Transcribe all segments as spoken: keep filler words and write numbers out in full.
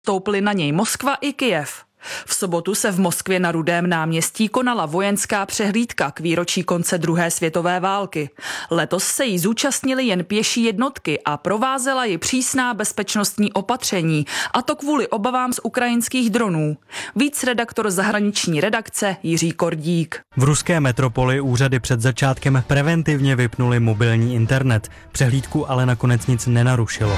Stoupily na něj Moskva i Kyjev. V sobotu se v Moskvě na Rudém náměstí konala vojenská přehlídka k výročí konce druhé světové války. Letos se jí zúčastnily jen pěší jednotky a provázela ji přísná bezpečnostní opatření, a to kvůli obavám z ukrajinských dronů. Víc redaktor zahraniční redakce Jiří Kordík. V ruské metropoli úřady před začátkem preventivně vypnuli mobilní internet. Přehlídku ale nakonec nic nenarušilo.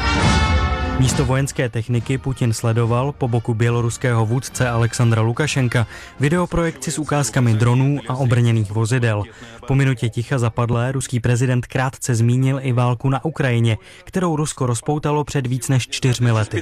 Místo vojenské techniky Putin sledoval po boku běloruského vůdce Alexandra Lukašenka videoprojekci s ukázkami dronů a obrněných vozidel. Po minutě ticha zapadlé ruský prezident krátce zmínil i válku na Ukrajině, kterou Rusko rozpoutalo před víc než čtyřmi lety.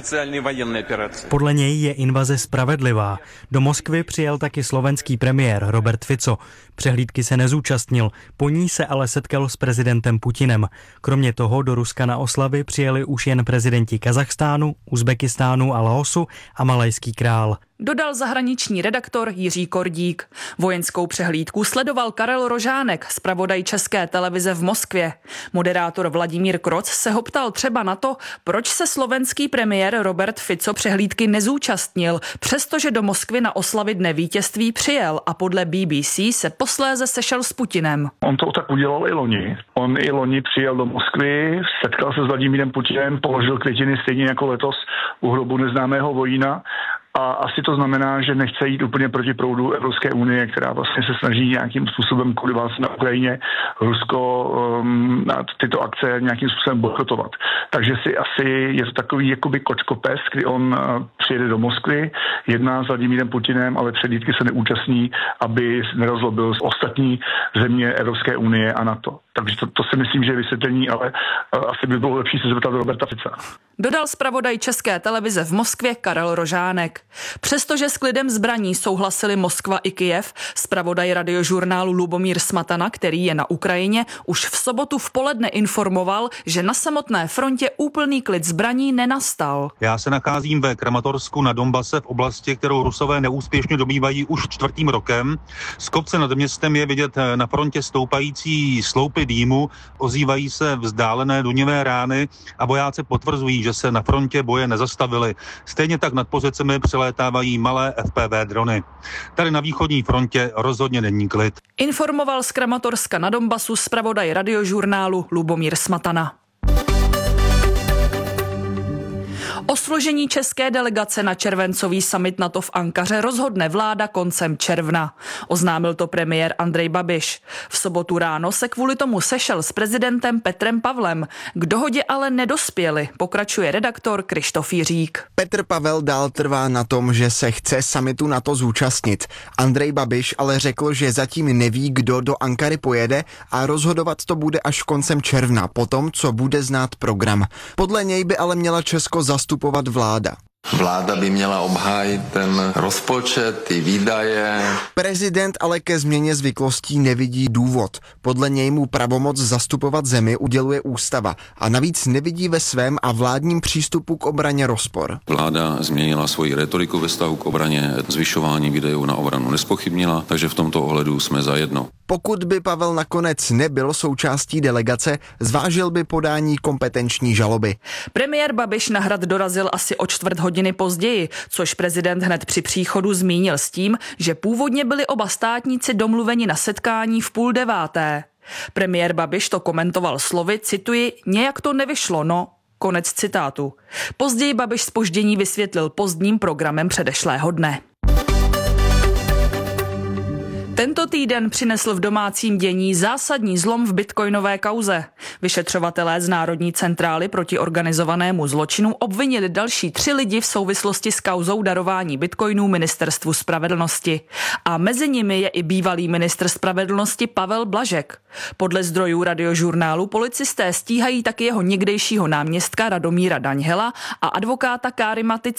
Podle něj je invaze spravedlivá. Do Moskvy přijel taky slovenský premiér Robert Fico. Přehlídky se nezúčastnil, po ní se ale setkal s prezidentem Putinem. Kromě toho do Ruska na oslavy přijeli už jen prezidenti Kazachstánu, Uzbekistánu a Laosu a malajský král. Dodal zahraniční redaktor Jiří Kordík. Vojenskou přehlídku sledoval Karel Rožánek, zpravodaj České televize v Moskvě. Moderátor Vladimír Kroc se ho ptal třeba na to, proč se slovenský premiér Robert Fico přehlídky nezúčastnil, přestože do Moskvy na oslavy Dne vítězství přijel a podle B B C se posléze sešel s Putinem. On to tak udělal i loni. On i loni přijel do Moskvy, setkal se s Vladimírem Putinem, položil květiny stejně jako letos u hrobu neznámého vojína. A asi to znamená, že nechce jít úplně proti proudu Evropské unie, která vlastně se snaží nějakým způsobem kvůli válce na Ukrajině Rusko um, tyto akce nějakým způsobem bojkotovat. Takže si asi je to takový jakoby kočkopes, kdy on uh, přijede do Moskvy, jedná s Vladimírem Putinem, ale přehlídky se neúčastní, aby nerozlobil z ostatní země Evropské unie a NATO. Takže to, to si myslím, že je vysvětlení, ale uh, asi by bylo lepší se zeptat do Roberta Fica. Dodal zpravodaj České televize v Moskvě Karel Rožánek. Přestože s klidem zbraní souhlasili Moskva i Kyjev, zpravodaj radiožurnálu Lubomír Smatana, který je na Ukrajině, už v sobotu v poledne informoval, že na samotné frontě úplný klid zbraní nenastal. Já se nacházím ve Kramatorsku na Donbase v oblasti, kterou Rusové neúspěšně dobývají už čtvrtým rokem. Z kopce nad městem je vidět na frontě stoupající sloupy dýmu, ozývají se vzdálené duněvé rány a vojáci potvrzují, že se na frontě boje nezastavili. Stejně tak nad pozicemi přelétávají malé F P V drony. Tady na východní frontě rozhodně není klid. Informoval z Kramatorska na Donbasu zpravodaj radiožurnálu Lubomír Smatana. O složení české delegace na červencový summit NATO v Ankaře rozhodne vláda koncem června. Oznámil to premiér Andrej Babiš. V sobotu ráno se kvůli tomu sešel s prezidentem Petrem Pavlem. K dohodě ale nedospěli, pokračuje redaktor Krištof Jiřík. Petr Pavel dál trvá na tom, že se chce summitu NATO zúčastnit. Andrej Babiš ale řekl, že zatím neví, kdo do Ankary pojede a rozhodovat to bude až koncem června, potom, co bude znát program. Podle něj by ale měla Česko zastupovat vláda. Vláda by měla obhájit ten rozpočet, ty výdaje. Prezident ale ke změně zvyklostí nevidí důvod. Podle něj mu pravomoc zastupovat zemi uděluje ústava a navíc nevidí ve svém a vládním přístupu k obraně rozpor. Vláda změnila svoji retoriku ve vztahu k obraně, zvyšování výdajů na obranu nespochybnila, takže v tomto ohledu jsme zajedno. Pokud by Pavel nakonec nebyl součástí delegace, zvážil by podání kompetenční žaloby. Premiér Babiš na Hrad dorazil asi o čtvrt hodiny později, což prezident hned při příchodu zmínil s tím, že původně byli oba státníci domluveni na setkání v půl deváté. Premiér Babiš to komentoval slovy, cituji, nějak to nevyšlo, no. Konec citátu. Později Babiš zpoždění vysvětlil pozdním programem předešlého dne. Tento týden přinesl v domácím dění zásadní zlom v bitcoinové kauze. Vyšetřovatelé z Národní centrály proti organizovanému zločinu obvinili další tři lidi v souvislosti s kauzou darování bitcoinů Ministerstvu spravedlnosti. A mezi nimi je i bývalý ministr spravedlnosti Pavel Blažek. Podle zdrojů radiožurnálu policisté stíhají taky jeho někdejšího náměstka Radomíra Daňhela a advokáta Kárima Tyce.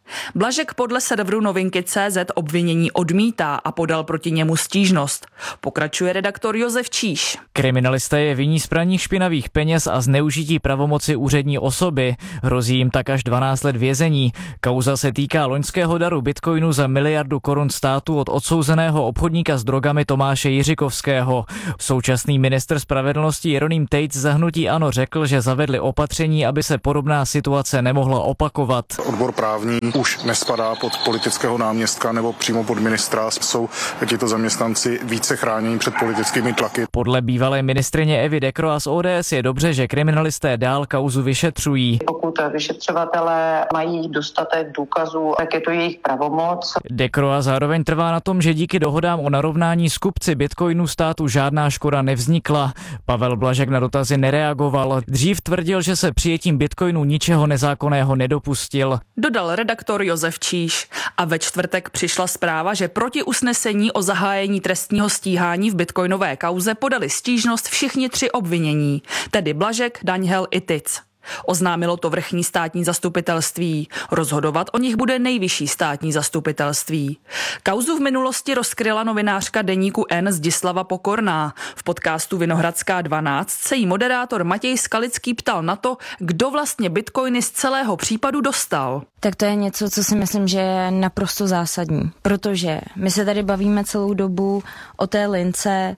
Blažek podle serveru novinky tečka cé zet obvinění odmítá a podal proti němu stížnost. Pokračuje redaktor Josef Číš. Kriminalisté je viní z praní špinavých peněz a zneužití pravomoci úřední osoby. Hrozí jim tak až dvanáct let vězení. Kauza se týká loňského daru bitcoinu za miliardu korun státu od odsouzeného obchodníka s drogami Tomáše Jiřikovského. Současný ministr spravedlnosti Jeroným Tejc za hnutí ANO řekl, že zavedli opatření, aby se podobná situace nemohla opakovat. Odbor právní už nespadá pod politického náměstka nebo přímo pod ministra. Jsou tito zaměstnanci více chráněni před politickými tlaky. Podle bývalé ministryně Evy Dekroa z O D S je dobře, že kriminalisté dál kauzu vyšetřují. Pokud vyšetřovatelé mají dostatek důkazů, tak je to jejich pravomoc. Dekroa zároveň trvá na tom, že díky dohodám o narovnání s kupci bitcoinu státu žádná škoda nevznikla. Pavel Blažek na dotazy nereagoval. Dřív tvrdil, že se přijetím bitcoinu ničeho nezákonného nedopustil. Dodal redaktor Josef Číš. A ve čtvrtek přišla zpráva, že proti usnesení o zahájení trestního stíhání v bitcoinové kauze podali stížnost všichni tři obvinění, tedy Blažek, Daňhel i Tic. Oznámilo to vrchní státní zastupitelství. Rozhodovat o nich bude nejvyšší státní zastupitelství. Kauzu v minulosti rozkryla novinářka deníku N Zdislava Pokorná. V podcastu Vinohradská dvanáct se jí moderátor Matěj Skalický ptal na to, kdo vlastně bitcoiny z celého případu dostal. Tak to je něco, co si myslím, že je naprosto zásadní, protože my se tady bavíme celou dobu o té lince,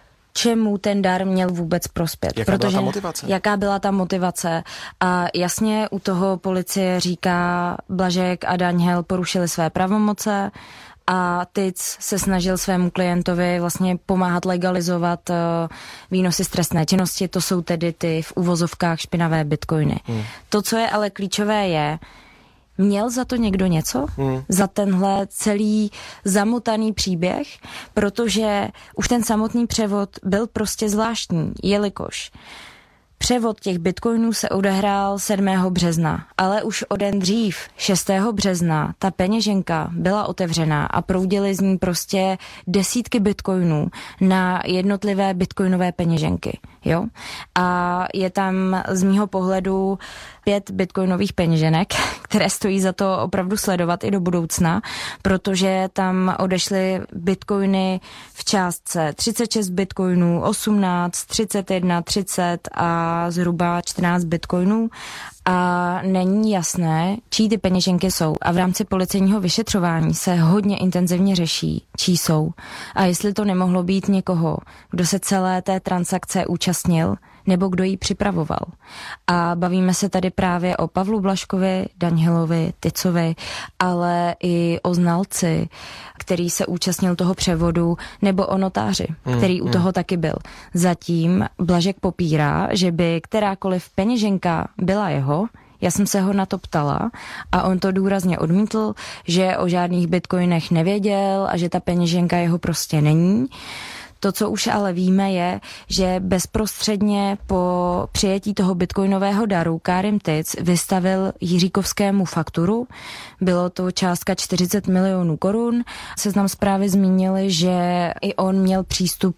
čemu ten dar měl vůbec prospět. Jaká protože byla ta motivace? Jaká byla ta motivace? A jasně u toho policie říká, Blažek a Daňhel porušili své pravomoce a Tic se snažil svému klientovi vlastně pomáhat legalizovat uh, výnosy z trestné činnosti, to jsou tedy ty v uvozovkách špinavé bitcoiny. Hmm. To, co je ale klíčové je, měl za to někdo něco? Hmm. Za tenhle celý zamotaný příběh? Protože už ten samotný převod byl prostě zvláštní, jelikož převod těch bitcoinů se odehrál sedmého března, ale už o den dřív, šestého března, ta peněženka byla otevřená a proudily z ní prostě desítky bitcoinů na jednotlivé bitcoinové peněženky. Jo? A je tam z mýho pohledu pět bitcoinových peněženek, které stojí za to opravdu sledovat i do budoucna, protože tam odešly bitcoiny v částce třicet šest bitcoinů, osmnáct, třicet jedna, třicet a zhruba čtrnáct bitcoinů a není jasné, čí ty peněženky jsou. A v rámci policejního vyšetřování se hodně intenzivně řeší, čí jsou. A jestli to nemohlo být někoho, kdo se celé té transakce účastnil, nebo kdo ji připravoval. A bavíme se tady právě o Pavlu Blažkovi, Daňhelovi, Ticovi, ale i o znalci, který se účastnil toho převodu, nebo o notáři, který mm, u toho mm. taky byl. Zatím Blažek popírá, že by kterákoliv peněženka byla jeho. Já jsem se ho na to ptala a on to důrazně odmítl, že o žádných bitcoinech nevěděl a že ta peněženka jeho prostě není. To, co už ale víme, je, že bezprostředně po přijetí toho bitcoinového daru Karim Tic vystavil Jiříkovskému fakturu. Bylo to částka čtyřicet milionů korun. Seznam zprávy zmínili, že i on měl přístup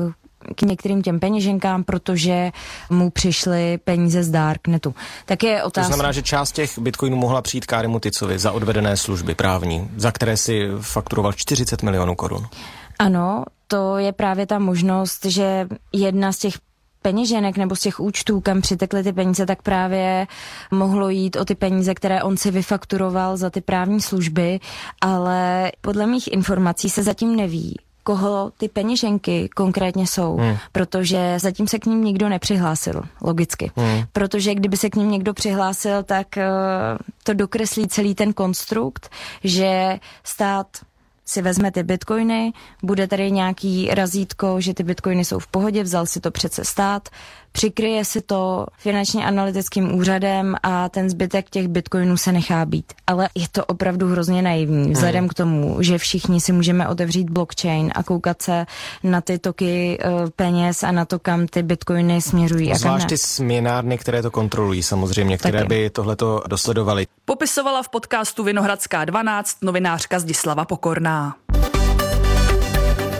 k některým těm peněženkám, protože mu přišly peníze z Darknetu. Tak je otázka. To znamená, že část těch bitcoinů mohla přijít Karimu Ticovi za odvedené služby právní, za které si fakturoval čtyřicet milionů korun. Ano, to je právě ta možnost, že jedna z těch peněženek nebo z těch účtů, kam přitekly ty peníze, tak právě mohlo jít o ty peníze, které on si vyfakturoval za ty právní služby, ale podle mých informací se zatím neví, koho ty peněženky konkrétně jsou, hmm. protože zatím se k ním nikdo nepřihlásil, logicky. Hmm. Protože kdyby se k ním někdo přihlásil, tak uh, to dokreslí celý ten konstrukt, že stát si vezme ty bitcoiny, bude tady nějaký razítko, že ty bitcoiny jsou v pohodě, vzal si to přece stát, přikryje si to finančně analytickým úřadem a ten zbytek těch bitcoinů se nechá být. Ale je to opravdu hrozně naivní, vzhledem k tomu, že všichni si můžeme otevřít blockchain a koukat se na ty toky uh, peněz a na to, kam ty bitcoiny směřují. Zvlášť ty směnárny, které to kontrolují samozřejmě, které Taky. by tohleto dosledovaly. Popisovala v podcastu Vinohradská dvanáct novinářka Zdislava Pokorná.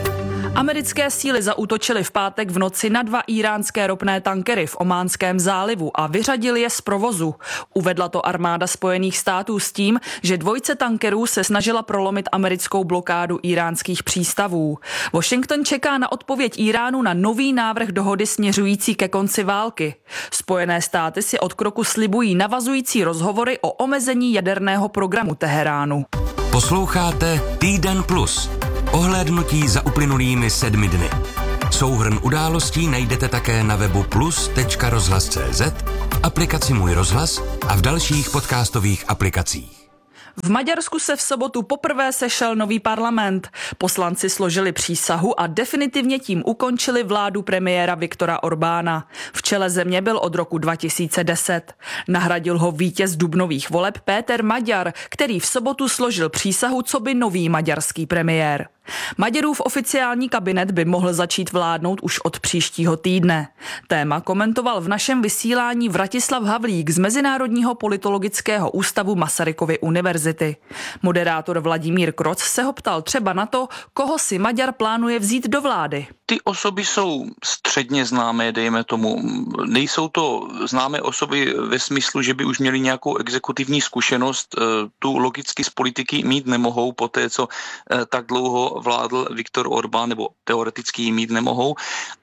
Americké síly zaútočily v pátek v noci na dva íránské ropné tankery v Ománském zálivu a vyřadili je z provozu. Uvedla to armáda Spojených států s tím, že dvojce tankerů se snažila prolomit americkou blokádu íránských přístavů. Washington čeká na odpověď Iránu na nový návrh dohody směřující ke konci války. Spojené státy si od kroku slibují navazující rozhovory o omezení jaderného programu Teheránu. Posloucháte Týden plus. Ohlédnutí za uplynulými sedmi dny. Souhrn událostí najdete také na webu plus tečka rozhlas tečka cé zet, v aplikaci Můj rozhlas a v dalších podcastových aplikacích. V Maďarsku se v sobotu poprvé sešel nový parlament. Poslanci složili přísahu a definitivně tím ukončili vládu premiéra Viktora Orbána. V čele země byl od roku dva tisíce deset. Nahradil ho vítěz dubnových voleb Péter Maďar, který v sobotu složil přísahu coby nový maďarský premiér. Maďarův oficiální kabinet by mohl začít vládnout už od příštího týdne. Téma komentoval v našem vysílání Vratislav Havlík z Mezinárodního politologického ústavu Masarykovy univerzity. Moderátor Vladimír Kroc se ho ptal třeba na to, koho si Maďar plánuje vzít do vlády. Ty osoby jsou středně známé, dejme tomu. Nejsou to známé osoby ve smyslu, že by už měli nějakou exekutivní zkušenost, tu logicky z politiky mít nemohou, po té, co tak dlouho vládl Viktor Orbán, nebo teoreticky ji mít nemohou.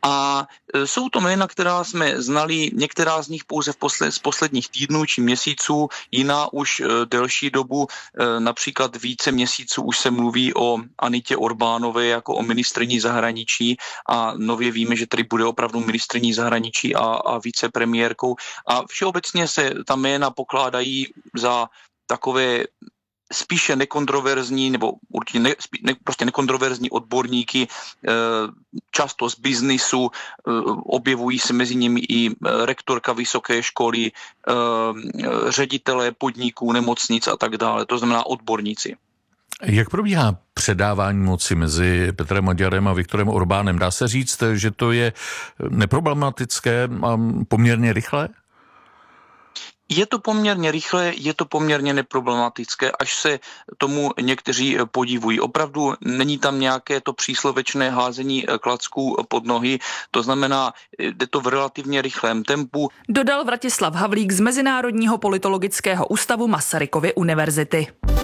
A jsou to jména, která jsme znali, některá z nich pouze v posled, z posledních týdnů či měsíců, jiná už delší dobu, například více měsíců už se mluví o Anitě Orbánové jako o ministryni zahraničí a nově víme, že tady bude opravdu ministryní zahraničí a, a vicepremiérkou. A všeobecně se ta jména pokládají za takové spíše nekontroverzní, nebo určitě ne, ne, prostě nekontroverzní odborníky, často z biznisu, objevují se mezi nimi i rektorka vysoké školy, ředitelé podniků, nemocnic a tak dále, to znamená odborníci. Jak probíhá předávání moci mezi Petrem Maďarem a Viktorem Orbánem? Dá se říct, že to je neproblematické a poměrně rychlé? Je to poměrně rychle, je to poměrně neproblematické, až se tomu někteří podivují. Opravdu není tam nějaké to příslovečné házení klacků pod nohy, to znamená, jde to v relativně rychlém tempu. Dodal Vratislav Havlík z Mezinárodního politologického ústavu Masarykovy univerzity.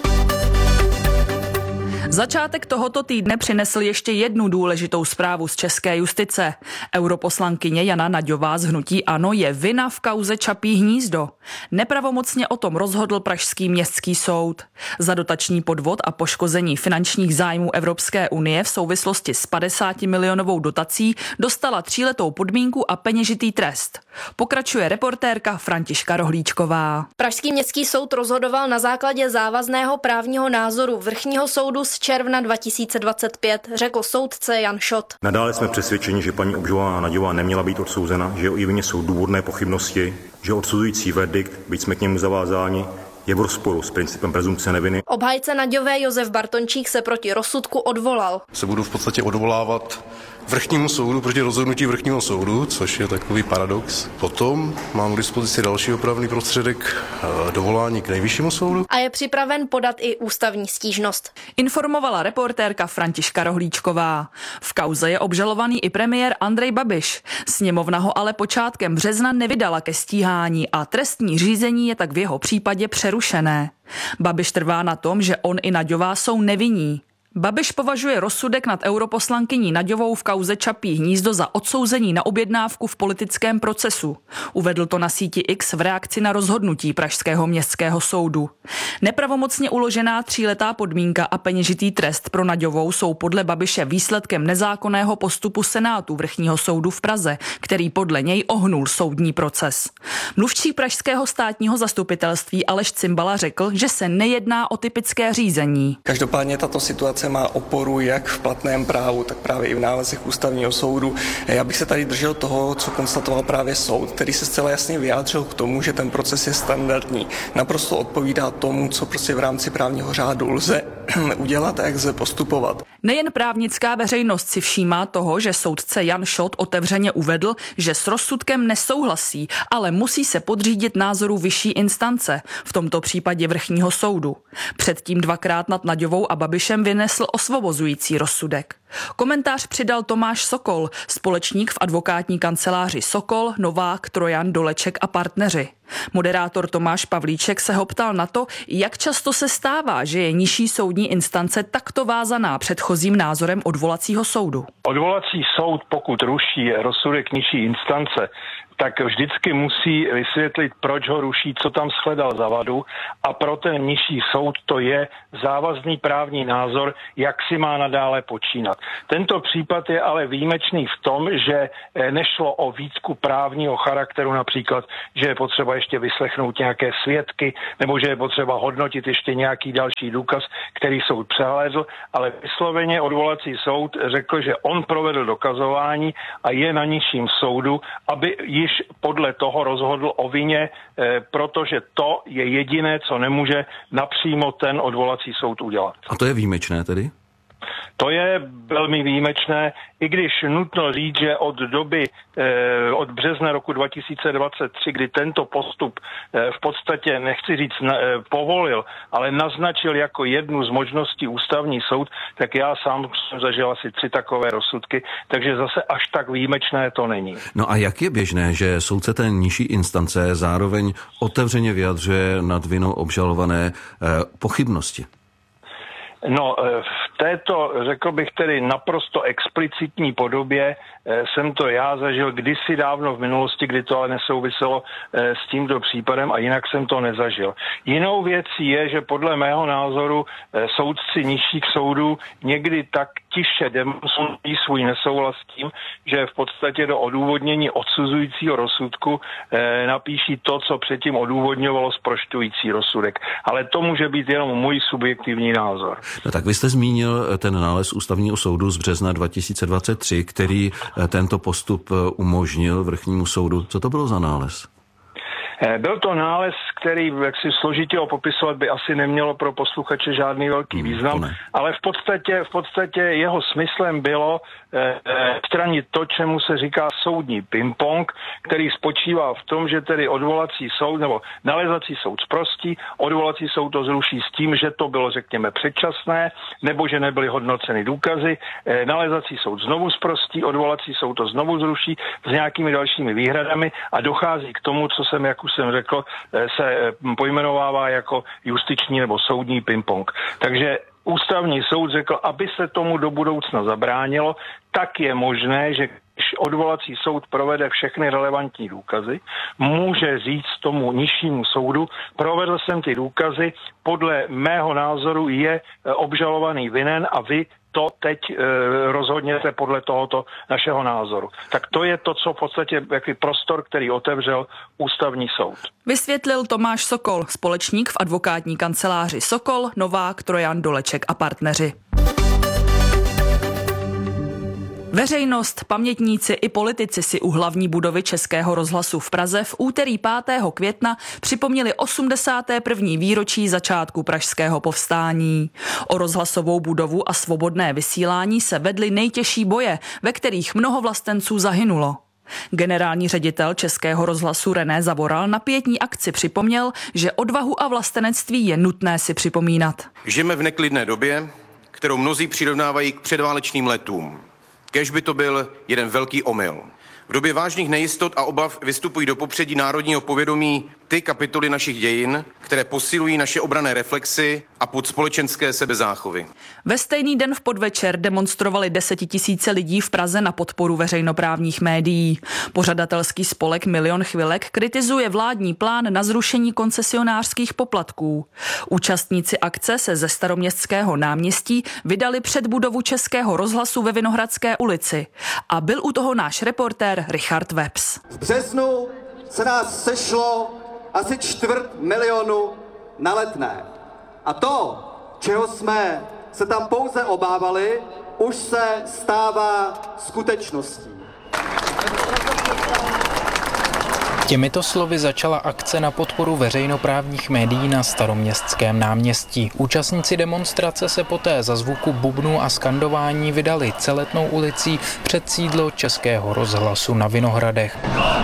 Začátek tohoto týdne přinesl ještě jednu důležitou zprávu z české justice. Europoslankyně Jana Naďová z hnutí ANO je vina v kauze Čapí hnízdo. Nepravomocně o tom rozhodl pražský městský soud. Za dotační podvod a poškození finančních zájmů Evropské unie v souvislosti s padesátimilionovou dotací dostala tříletou podmínku a peněžitý trest. Pokračuje reportérka Františka Rohlíčková. Pražský městský soud rozhodoval na základě závazného právního názoru Vrchního soudu z června dva tisíce dvacet pět, řekl soudce Jan Šot. Nadále jsme přesvědčeni, že paní obžalovaná Naďová neměla být odsouzena, že o její vině jsou důvodné pochybnosti, že odsuzující verdikt, byť jsme k němu zavázáni, je v rozporu s principem prezumpce neviny. Obhájce Naďové Josef Bartončík se proti rozsudku odvolal. Se budu v podstatě odvolávat Vrchnímu soudu proti rozhodnutí Vrchního soudu, což je takový paradox. Potom mám k dispozici další opravný prostředek dovolání k Nejvyššímu soudu. A je připraven podat i ústavní stížnost. Informovala reportérka Františka Rohlíčková. V kauze je obžalovaný i premiér Andrej Babiš. Sněmovna ho ale počátkem března nevydala ke stíhání a trestní řízení je tak v jeho případě přerušené. Babiš trvá na tom, že on i Naďová jsou nevinní. Babiš považuje rozsudek nad europoslankyní Naďovou v kauze Čapí hnízdo za odsouzení na objednávku v politickém procesu. Uvedl to na síti X v reakci na rozhodnutí pražského městského soudu. Nepravomocně uložená tříletá podmínka a peněžitý trest pro Naďovou jsou podle Babiše výsledkem nezákonného postupu Senátu Vrchního soudu v Praze, který podle něj ohnul soudní proces. Mluvčí pražského státního zastupitelství Aleš Cimbala řekl, že se nejedná o typické řízení. Každopádně tato situace má oporu jak v platném právu, tak právě i v nálezech ústavního soudu. Já bych se tady držel toho, co konstatoval právě soud, který se zcela jasně vyjádřil k tomu, že ten proces je standardní. Naprosto odpovídá tomu, co prostě v rámci právního řádu lze udělat a jak lze postupovat. Nejen právnická veřejnost si všímá toho, že soudce Jan Šot otevřeně uvedl, že s rozsudkem nesouhlasí, ale musí se podřídit názoru vyšší instance, v tomto případě vrchního soudu. Předtím dvakrát nad Naďovou a Babišem vynesl osvobozující rozsudek. Komentář přidal Tomáš Sokol, společník v advokátní kanceláři Sokol, Novák, Trojan, Doleček a partneři. Moderátor Tomáš Pavlíček se ho ptal na to, jak často se stává, že je nižší soudní instance takto vázaná předchozím názorem odvolacího soudu. Odvolací soud, pokud ruší rozsudek nižší instance, tak vždycky musí vysvětlit, proč ho ruší, co tam shledal za vadu, a pro ten nižší soud to je závazný právní názor, jak si má nadále počínat. Tento případ je ale výjimečný v tom, že nešlo o výtku právního charakteru, například, že je potřeba ještě vyslechnout nějaké svědky, nebo že je potřeba hodnotit ještě nějaký další důkaz, který soud přehlédl, ale vysloveně odvolací soud řekl, že on provedl dokazování a je na nižším soudu, aby již podle toho rozhodl o vině, protože to je jediné, co nemůže napřímo ten odvolací soud udělat. A to je výjimečné tedy? To je velmi výjimečné, i když nutno říct, že od doby, eh, od března roku dva tisíce dvacet tři, kdy tento postup eh, v podstatě, nechci říct, na, eh, povolil, ale naznačil jako jednu z možností ústavní soud, tak já sám jsem zažil asi tři takové rozsudky, takže zase až tak výjimečné to není. No a jak je běžné, že soudce té nižší instance zároveň otevřeně vyjadřuje nad vinou obžalované eh, pochybnosti? No, v této, řekl bych tedy, naprosto explicitní podobě jsem to já zažil kdysi dávno v minulosti, kdy to ale nesouviselo s tímto případem a jinak jsem to nezažil. Jinou věcí je, že podle mého názoru soudci nižších soudů někdy tak tiše demonstrují svůj nesouhlas s tím, že v podstatě do odůvodnění odsuzujícího rozsudku napíší to, co předtím odůvodňovalo zprošťující rozsudek. Ale to může být jenom můj subjektivní názor. No tak vy jste zmínil ten nález Ústavního soudu z března dva tisíce dvacet tři, který tento postup umožnil vrchnímu soudu. Co to bylo za nález? Byl to nález, který, jak si složitě ho popisovat, by asi nemělo pro posluchače žádný velký význam, hmm, ale v podstatě, v podstatě jeho smyslem bylo eh, stranit to, čemu se říká soudní ping-pong, který spočívá v tom, že tedy odvolací soud nebo nalezací soud zprostí, odvolací soud to zruší s tím, že to bylo, řekněme, předčasné, nebo že nebyly hodnoceny důkazy, eh, nalezací soud znovu zprostí, odvolací soud to znovu zruší s nějakými dalšími výhradami a dochází k tomu, co jsem jak už jsem řekl, se pojmenovává jako justiční nebo soudní ping-pong. Takže Ústavní soud řekl, aby se tomu do budoucna zabránilo, tak je možné, že když odvolací soud provede všechny relevantní důkazy, může říct tomu nižšímu soudu, provedl jsem ty důkazy, podle mého názoru je obžalovaný vinen a vy to teď e, rozhodněte podle tohoto našeho názoru. Tak to je to, co v podstatě jaký prostor, který otevřel Ústavní soud. Vysvětlil Tomáš Sokol, společník v advokátní kanceláři Sokol, Novák, Trojan, Doleček a partneři. Veřejnost, pamětníci i politici si u hlavní budovy Českého rozhlasu v Praze v úterý pátého května připomněli osmdesáté první výročí začátku pražského povstání. O rozhlasovou budovu a svobodné vysílání se vedly nejtěžší boje, ve kterých mnoho vlastenců zahynulo. Generální ředitel Českého rozhlasu René Zavoral na pietní akci připomněl, že odvahu a vlastenectví je nutné si připomínat. Žijeme v neklidné době, kterou mnozí přirovnávají k předválečným letům. Kéž by to byl jeden velký omyl. V době vážných nejistot a obav vystupují do popředí národního povědomí ty kapitoly našich dějin, které posilují naše obranné reflexy a podspolečenské sebezáchovy. Ve stejný den v podvečer demonstrovali desetitisíce lidí v Praze na podporu veřejnoprávních médií. Pořadatelský spolek Milion chvilek kritizuje vládní plán na zrušení koncesionářských poplatků. Účastníci akce se ze Staroměstského náměstí vydali před budovu Českého rozhlasu ve Vinohradské ulici. A byl u toho náš reportér Richard Webs. V březnu se nás sešlo asi čtvrt milionu na Letné. A to, čeho jsme se tam pouze obávali, už se stává skutečností. Těmito slovy začala akce na podporu veřejnoprávních médií na Staroměstském náměstí. Účastníci demonstrace se poté za zvuku bubnů a skandování vydali Celetnou ulicí před sídlo Českého rozhlasu na Vinohradech.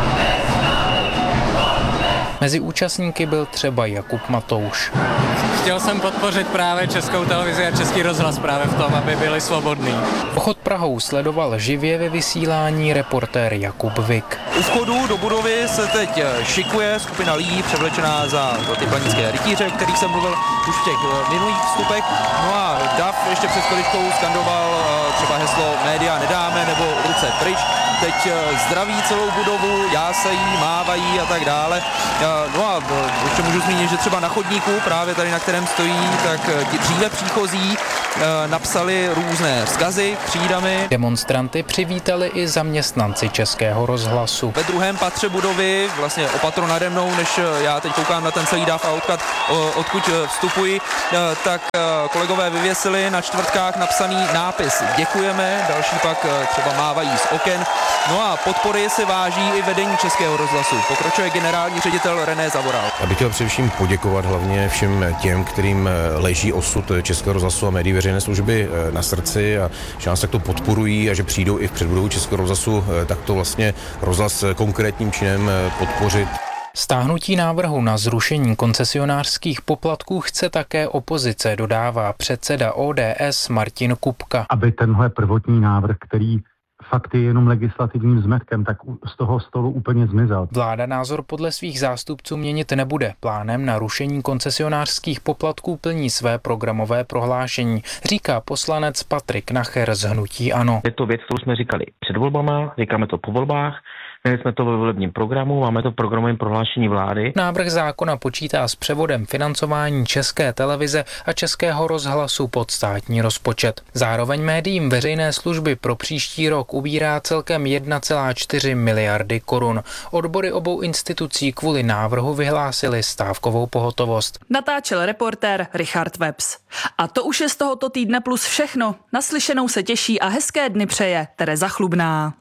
Mezi účastníky byl třeba Jakub Matouš. Chtěl jsem podpořit právě Českou televizi a Český rozhlas právě v tom, aby byli svobodní. Pochod Prahou sledoval živě ve vysílání reportér Jakub Vik. U vchodu do budovy se teď šikuje skupina lidí převlečená za ty planické rytíře, o kterých jsem mluvil už v těch minulých vstupech. No a Dav ještě před chviličkou skandoval třeba heslo média nedáme nebo ruce pryč. Teď zdraví celou budovu, jásají, mávají a tak dále. No a ještě můžu zmínit, že třeba na chodníku, právě tady na kterém stojí, tak ti dříve příchozí napsali různé vzkazy křídami. Demonstranty přivítali i zaměstnanci Českého rozhlasu. Ve druhém patře budovy, vlastně opatro nade mnou, než já teď koukám na ten celý dáv a odkud, odkud vstupuji, tak kolegové vyvěsili na čtvrtkách napsaný nápis Děkujeme, další pak třeba mávají z oken. No a podpory si váží i vedení Českého rozhlasu. Pokračuje generální ředitel René Zavoral. Já bych chtěl především poděkovat hlavně všem těm, kterým leží osud Českého rozhlasu a médií veřejné služby na srdci a že nás takto podporují a že přijdou i v předbudovu Českého rozhlasu takto vlastně rozhlas konkrétním činem podpořit. Stáhnutí návrhu na zrušení koncesionářských poplatků chce také opozice, dodává předseda O D S Martin Kupka. Aby tenhle prvotní návrh, který fakt je jenom legislativním zmetkem, tak z toho stolu úplně zmizel. Vláda názor podle svých zástupců měnit nebude. Plánem na rušení koncesionářských poplatků plní své programové prohlášení, říká poslanec Patrik Nacher z hnutí ANO. Je to věc, kterou jsme říkali před volbama, říkáme to po volbách. Měli jsme to ve volebním programu, máme to v programovém prohlášení vlády. Návrh zákona počítá s převodem financování České televize a Českého rozhlasu pod státní rozpočet. Zároveň médiím veřejné služby pro příští rok ubírá celkem jedna celá čtyři miliardy korun. Odbory obou institucí kvůli návrhu vyhlásili stávkovou pohotovost. Natáčel reportér Richard Webs. A to už je z tohoto týdne plus všechno. Naslyšenou se těší a hezké dny přeje Tereza Chlubná.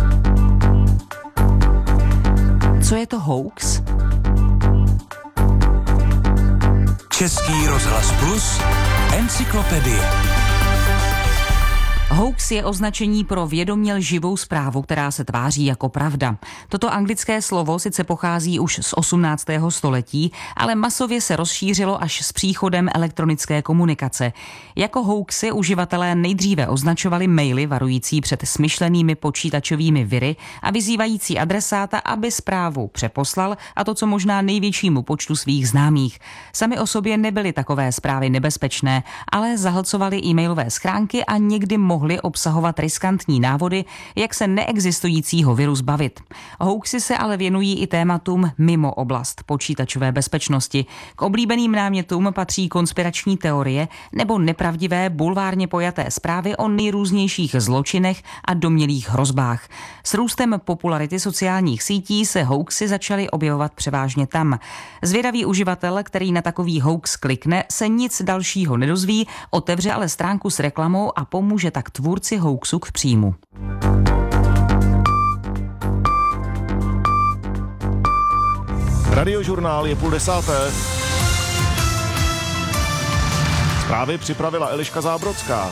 Co je to hoax? Český rozhlas plus, encyklopedie. Hoax je označení pro vědomě lživou zprávu, která se tváří jako pravda. Toto anglické slovo sice pochází už z osmnáctého století, ale masově se rozšířilo až s příchodem elektronické komunikace. Jako hoaxy uživatelé nejdříve označovali maily varující před smyšlenými počítačovými viry a vyzývající adresáta, aby zprávu přeposlal, a to co možná největšímu počtu svých známých. Sami o sobě nebyly takové zprávy nebezpečné, ale zahlcovaly e-mailové schránky a někdy mohly obsahovat riskantní návody, jak se neexistujícího viru zbavit. Hoaxy se ale věnují i tématům mimo oblast počítačové bezpečnosti. K oblíbeným námětům patří konspirační teorie nebo nepravdivé bulvárně pojaté zprávy o nejrůznějších zločinech a domnělých hrozbách. S růstem popularity sociálních sítí se hoaxy začaly objevovat převážně tam. Zvědavý uživatel, který na takový hoax klikne, se nic dalšího nedozví, otevře ale stránku s reklamou a pomůže tak tvůrci hoaxu k příjmu. Radiožurnál je půl desáté. Zprávy připravila Eliška Zábrodská.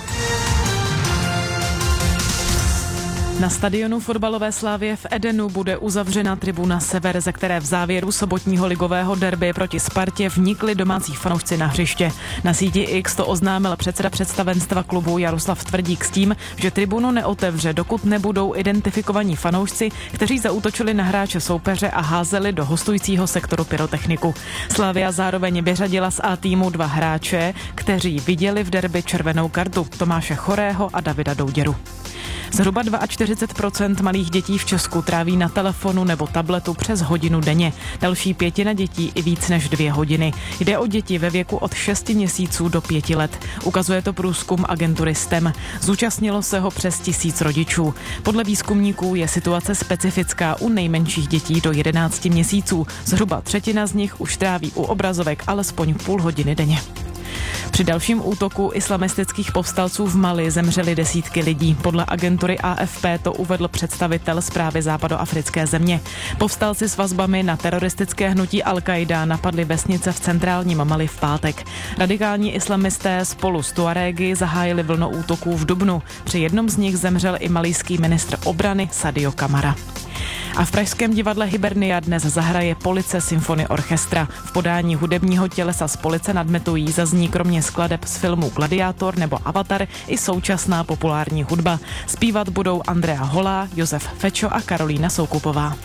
Na stadionu fotbalové Slavie v Edenu bude uzavřena tribuna Sever, ze které v závěru sobotního ligového derby proti Spartě vnikli domácí fanoušci na hřiště. Na síti X to oznámil předseda představenstva klubu Jaroslav Tvrdík s tím, že tribunu neotevře, dokud nebudou identifikovaní fanoušci, kteří zaútočili na hráče soupeře a házeli do hostujícího sektoru pyrotechniku. Slavia zároveň vyřadila z A týmu dva hráče, kteří viděli v derby červenou kartu, Tomáše Chorého a Davida Douděru. Zhruba čtyřicet dva procent malých dětí v Česku tráví na telefonu nebo tabletu přes hodinu denně. Další pětina dětí i víc než dvě hodiny. Jde o děti ve věku od šesti měsíců do pěti let. Ukazuje to průzkum agentury S T E M. Zúčastnilo se ho přes tisíc rodičů. Podle výzkumníků je situace specifická u nejmenších dětí do jedenácti měsíců. Zhruba třetina z nich už tráví u obrazovek alespoň půl hodiny denně. Při dalším útoku islamistických povstalců v Mali zemřely desítky lidí. Podle agentury A F P to uvedl představitel správy západoafrické země. Povstalci s vazbami na teroristické hnutí Al-Qaida napadli vesnice v centrálním Mali v pátek. Radikální islamisté spolu s Tuarégy zahájili vlnu útoků v dubnu. Při jednom z nich zemřel i malijský ministr obrany Sadio Kamara. A v pražském divadle Hibernia dnes zahraje Police Symphony Orchestra. V podání hudebního tělesa z Police nad Metují zazní kromě skladeb z filmů Gladiátor nebo Avatar i současná populární hudba. Zpívat budou Andrea Holá, Josef Fečo a Karolína Soukupová.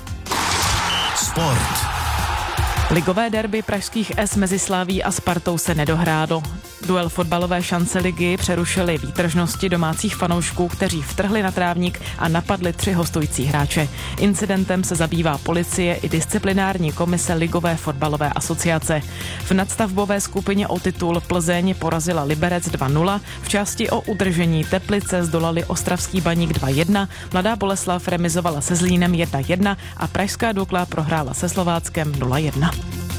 Sport. Ligové derby pražských S mezi Slaví a Spartou se nedohrálo. Duel fotbalové šance ligy přerušily výtržnosti domácích fanoušků, kteří vtrhli na trávník a napadli tři hostující hráče. Incidentem se zabývá policie i disciplinární komise Ligové fotbalové asociace. V nadstavbové skupině o titul Plzeň porazila Liberec dva nula, v části o udržení Teplice zdolali Ostravský Baník dva jedna, Mladá Boleslav remizovala se Zlínem jedna jedna a pražská Dukla prohrála se Slováckem nula jedna.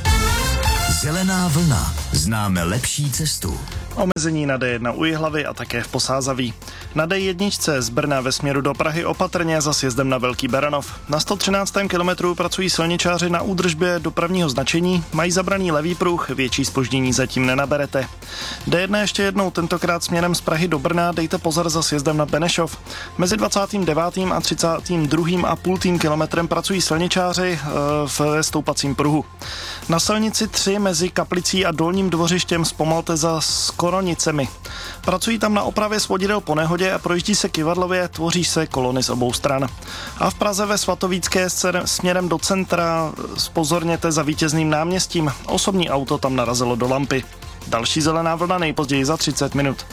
Zelená vlna. Známe lepší cestu. Omezení na D jedna u Jihlavy a také v Posázaví. Na D jedna z Brna ve směru do Prahy opatrně za sjezdem na Velký Beranov. Na sto třináctém kilometru pracují silničáři na údržbě dopravního značení, mají zabraný levý pruh, větší zpoždění zatím nenaberete. D jedna ještě jednou, tentokrát směrem z Prahy do Brna, dejte pozor za sjezdem na Benešov. Mezi dvacátým devátým a třicátým druhým a půl kilometrem pracují silničáři e, v stoupacím pruhu. Na silnici tři mezi Kaplicí a Dolním Dvořištěm zpomalte za Skoronicemi. Pracují tam na opravě svodidel po nehodě a projíždí se kyvadlově, tvoří se kolony z obou stran. A v Praze ve Svatovícké směrem do centra zpozorněte za Vítězným náměstím. Osobní auto tam narazilo do lampy. Další zelená vlna nejpozději za třicet minut.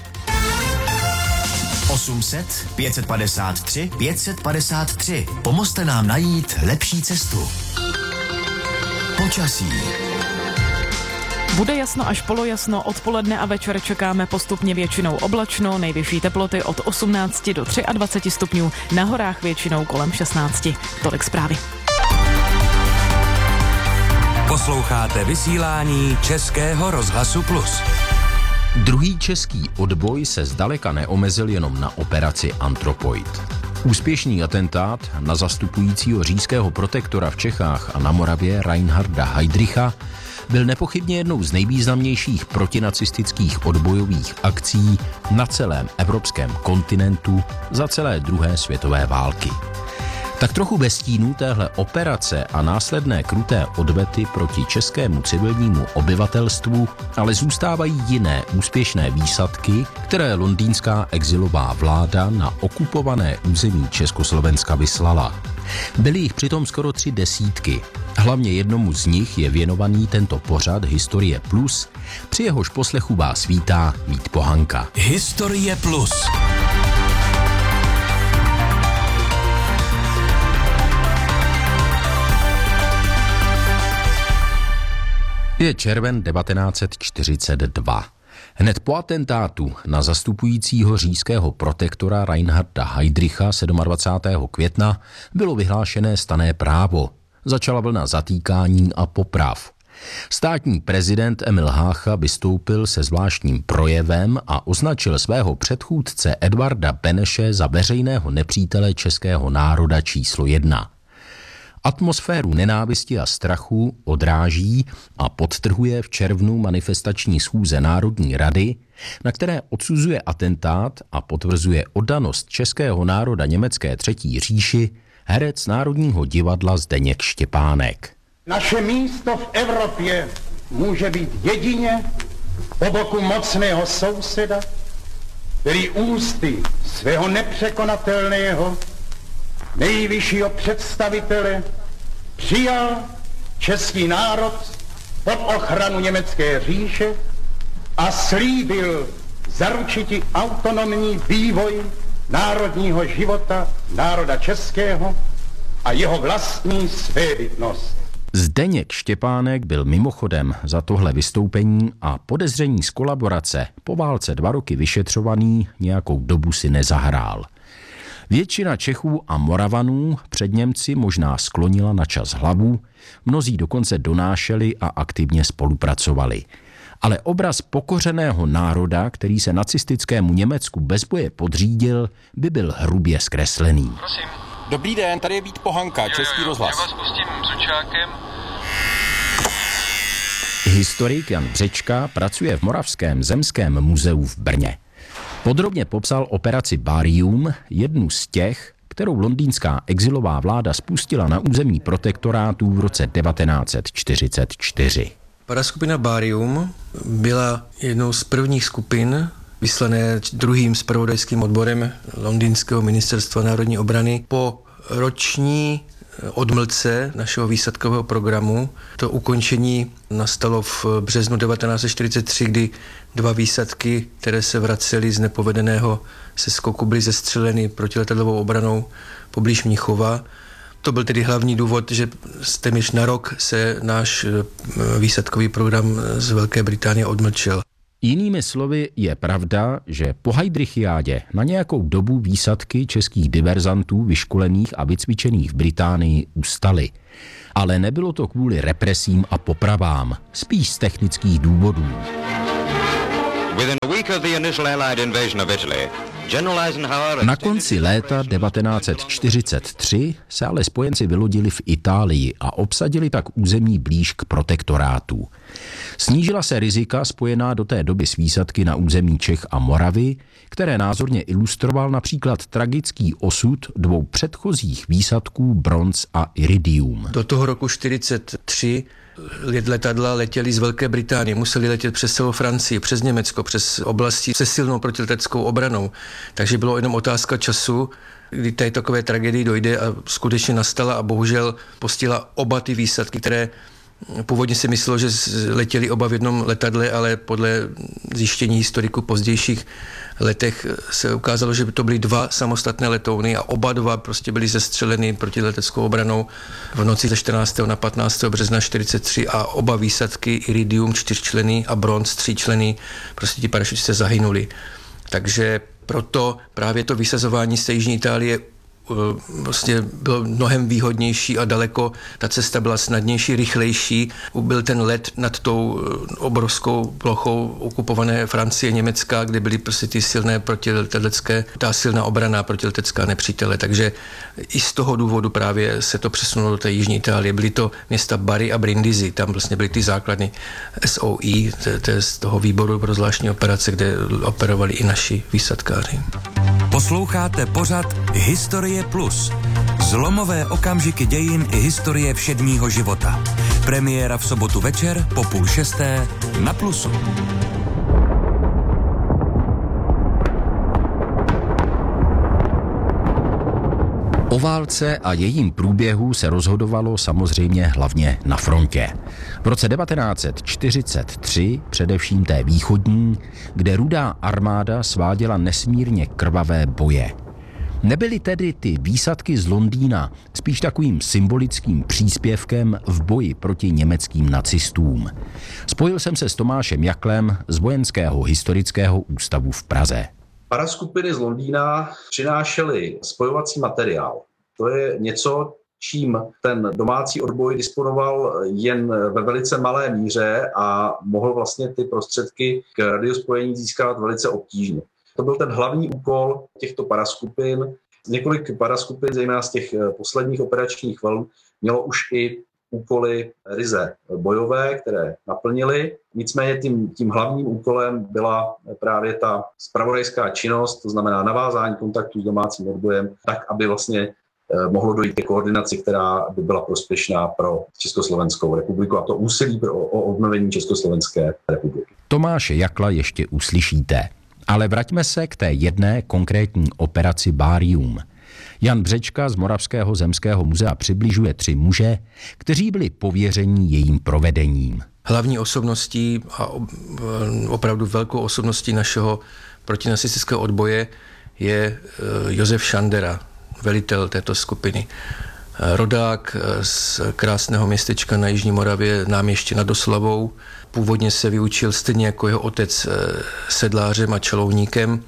osm set, pět padesát tři, pět padesát tři. Pomozte nám najít lepší cestu. Počasí. Bude jasno až polojasno, odpoledne a večer čekáme postupně většinou oblačno, nejvyšší teploty od osmnácti do dvaceti třech stupňů, na horách většinou kolem šestnácti. Tolik zprávy. Posloucháte vysílání Českého rozhlasu Plus. Druhý český odboj se zdaleka neomezil jenom na operaci Anthropoid. Úspěšný atentát na zastupujícího říšského protektora v Čechách a na Moravě Reinharda Heydricha byl nepochybně jednou z nejvýznamnějších protinacistických odbojových akcí na celém evropském kontinentu za celé druhé světové války. Tak trochu bez stínu téhle operace a následné kruté odvety proti českému civilnímu obyvatelstvu ale zůstávají jiné úspěšné výsadky, které londýnská exilová vláda na okupované území Československa vyslala. Byly jich přitom skoro tři desítky. Hlavně jednomu z nich je věnovaný tento pořad Historie Plus, při jehož poslechu vás vítá Vít Pohanka. Historie Plus. Je červen devatenáct set čtyřicet dva. Hned po atentátu na zastupujícího říšského protektora Reinharda Heydricha dvacátého sedmého května bylo vyhlášené stanné právo. Začala vlna zatýkání a poprav. Státní prezident Emil Hácha vystoupil se zvláštním projevem a označil svého předchůdce Edvarda Beneše za veřejného nepřítele českého národa číslo jedna. Atmosféru nenávisti a strachu odráží a podtrhuje v červnu manifestační schůze Národní rady, na které odsuzuje atentát a potvrzuje oddanost českého národa německé třetí říši herec Národního divadla Zdeněk Štěpánek. Naše místo v Evropě může být jedině po boku mocného souseda, který ústy svého nepřekonatelného nejvyššího představitele přijal český národ pod ochranu německé říše a slíbil zaručiti autonomní vývoj národního života národa českého a jeho vlastní svébytnost. Zdeněk Štěpánek byl mimochodem za tohle vystoupení a podezření z kolaborace po válce dva roky vyšetřovaný, nějakou dobu si nezahrál. Většina Čechů a Moravanů před Němci možná sklonila na čas hlavu, mnozí dokonce donášeli a aktivně spolupracovali. Ale obraz pokořeného národa, který se nacistickému Německu bez boje podřídil, by byl hrubě zkreslený. Prosím. Dobrý den, tady je Vít Pohanka, Český rozhlas. Já vás pustím s učákem. Historik Jan Břečka pracuje v Moravském zemském muzeu v Brně. Podrobně popsal operaci Barium, jednu z těch, kterou londýnská exilová vláda spustila na území protektorátů v roce devatenáct set čtyřicet čtyři. Paraskupina Barium byla jednou z prvních skupin vyslané druhým zpravodajským odborem londýnského ministerstva národní obrany po roční odmlce našeho výsadkového programu. To ukončení nastalo v březnu devatenáct set čtyřicet tři, kdy dva výsadky, které se vracely z nepovedeného seskoku, byly zestřeleny protiletadlovou obranou poblíž Mnichova. To byl tedy hlavní důvod, že téměř na rok se náš výsadkový program z Velké Británie odmlčel. Jinými slovy je pravda, že po Heydrichiádě na nějakou dobu výsadky českých diverzantů vyškolených a vycvičených v Británii ustaly. Ale nebylo to kvůli represím a popravám, spíš z technických důvodů. Na konci léta devatenáct set čtyřicet tři se ale spojenci vylodili v Itálii a obsadili tak území blíž k protektorátu. Snížila se rizika spojená do té doby s výsadky na území Čech a Moravy, které názorně ilustroval například tragický osud dvou předchozích výsadků Bronz a Iridium. Do toho roku čtyřicet tři letadla letěly z Velké Británie, museli letět přes celou Francii, přes Německo, přes oblasti se silnou protileteckou obranou. Takže bylo jenom otázka času, kdy tady takové tragédii dojde a skutečně nastala a bohužel postihla oba ty výsadky, které původně se myslelo, že letěli oba v jednom letadle, ale podle zjištění historiků pozdějších letech se ukázalo, že to byly dva samostatné letouny a oba dva prostě byly zestřeleny protileteckou obranou v noci ze čtrnáctého na patnáctého března čtyřicet tři a oba výsadky Iridium čtyřčlenný a Bronz tříčlenný, prostě ti parašutisté zahynuli. Takže proto právě to vysazování z té jižní Itálie vlastně bylo mnohem výhodnější a daleko ta cesta byla snadnější, rychlejší. Byl ten let nad tou obrovskou plochou okupované Francie, Německa, kde byly prostě ty silné protiletecké, ta silná obrana protiletecká nepřítele. Takže i z toho důvodu právě se to přesunulo do té jižní Itálie. Byly to města Bari a Brindisi, tam vlastně byly ty základny S O I, to je z toho výboru pro zvláštní operace, kde operovali i naši výsadkáři. Posloucháte pořad Historie Plus. Zlomové okamžiky dějin i historie všedního života. Premiéra v sobotu večer po půl šesté na Plusu. O válce a jejím průběhu se rozhodovalo samozřejmě hlavně na frontě. V roce devatenáct set čtyřicet tři, především té východní, kde Rudá armáda sváděla nesmírně krvavé boje. Nebyly tedy ty výsadky z Londýna spíš takovým symbolickým příspěvkem v boji proti německým nacistům. Spojil jsem se s Tomášem Jaklem z Vojenského historického ústavu v Praze. Paraskupiny z Londýna přinášely spojovací materiál. To je něco, čím ten domácí odboj disponoval jen ve velice malé míře a mohl vlastně ty prostředky k radiospojení získat velice obtížně. To byl ten hlavní úkol těchto paraskupin. Několik paraskupin, zejména z těch posledních operačních vln, mělo už i úkoly ryze bojové, které naplnili. Nicméně tím, tím hlavním úkolem byla právě ta zpravodajská činnost, to znamená navázání kontaktu s domácím odbojem, tak, aby vlastně mohlo dojít ke koordinaci, která by byla prospěšná pro Československou republiku a to úsilí pro, o obnovení Československé republiky. Tomáše Jakla ještě uslyšíte. Ale vraťme se k té jedné konkrétní operaci Barium. Jan Břečka z Moravského zemského muzea přibližuje tři muže, kteří byli pověření jejím provedením. Hlavní osobností a opravdu velkou osobností našeho protinacistického odboje je Josef Šandera, velitel této skupiny. Rodák z krásného městečka na Jižní Moravě, náměstí nad Oslavou. Původně se vyučil stejně jako jeho otec sedlářem a čelovníkem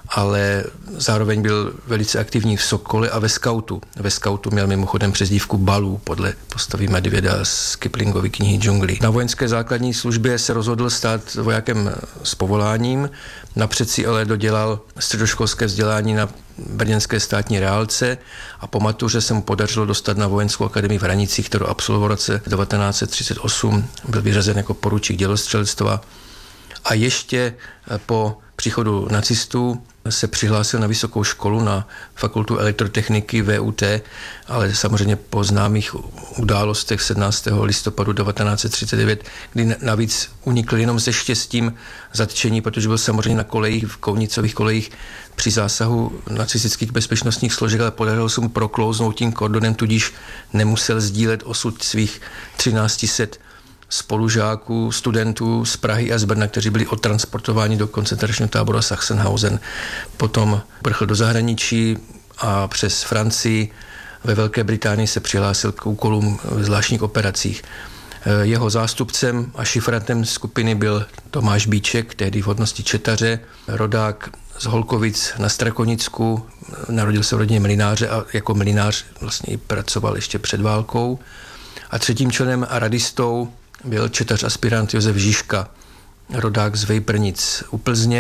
ale zároveň byl velice aktivní v Sokole a ve skautu. Ve skautu měl mimochodem přezdívku Balů podle postavy Medvěda z Kiplingovy knihy Džungly. Na vojenské základní službě se rozhodl stát vojákem s povoláním, napřed si ale dodělal středoškolské vzdělání na brněnské státní reálce a po matuře se mu podařilo dostat na vojenskou akademii v Hranicích, kterou absolvoval v roce devatenáct set třicet osm, byl vyřazen jako poručík dělostřelectva a ještě po příchodu nacistů se přihlásil na vysokou školu, na fakultu elektrotechniky V U T, ale samozřejmě po známých událostech sedmnáctého listopadu devatenáct set třicet devět, kdy navíc unikl jenom se štěstím zatčení, protože byl samozřejmě na kolejích, v Kounicových kolejích při zásahu nacistických bezpečnostních složek, ale podařilo se mu proklouznout tím kordonem, tudíž nemusel sdílet osud svých třináct set spolužáků, studentů z Prahy a z Brna, kteří byli odtransportováni do koncentračního tábora Sachsenhausen. Potom prchl do zahraničí a přes Francii ve Velké Británii se přihlásil k úkolům v zvláštních operacích. Jeho zástupcem a šifrantem skupiny byl Tomáš Bíček, tehdy v hodnosti četaře, rodák z Holkovic na Strakonicku, narodil se v rodině mlynáře a jako mlynář vlastně i pracoval ještě před válkou. A třetím členem a radistou byl četař aspirant Josef Žižka, rodák z Vejprnic u Plzně.